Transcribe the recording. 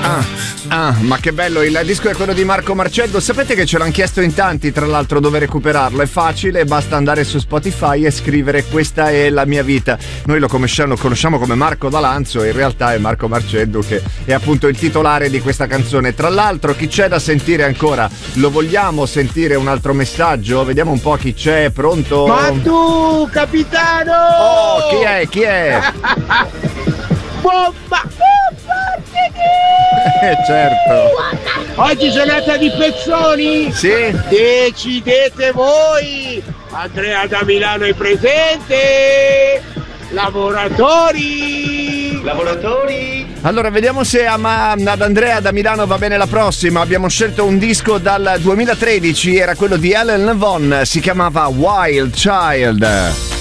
Ma che bello, il disco è quello di Marco Marcello. Sapete che ce l'hanno chiesto in tanti, tra l'altro, dove recuperarlo. È facile, basta andare su Spotify e scrivere "questa è la mia vita". Noi lo conosciamo come Marco D'Alanzo, in realtà è Marco Marcello che è appunto il titolare di questa canzone. Tra l'altro, chi c'è da sentire ancora? Lo vogliamo sentire un altro messaggio? Vediamo un po' chi c'è, pronto? Ma tu, capitano! Oh, chi è? Bomba! Certo. Oggi giornata di pezzoni? Sì. Decidete voi! Andrea da Milano è presente! Lavoratori! Allora, vediamo se ad Andrea da Milano va bene la prossima. Abbiamo scelto un disco dal 2013, era quello di Alan Levon, si chiamava Wild Child.